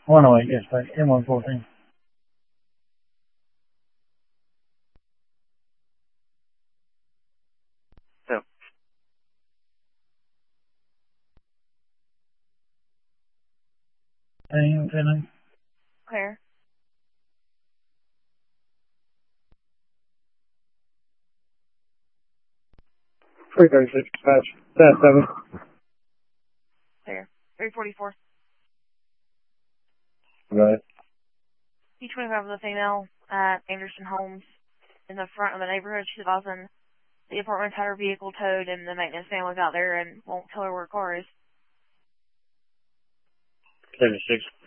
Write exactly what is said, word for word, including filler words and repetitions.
one oh eight, yes, right. M one fourteen. So, Anything, anything? Clear. three thirty-six, dispatch. That's seven. Clear. three forty-four. Right. P twenty-five was a female at Anderson Homes in the front of the neighborhood. She's advising the apartment's had her vehicle towed and the maintenance man was out there and won't tell her where her car is. seventy-six.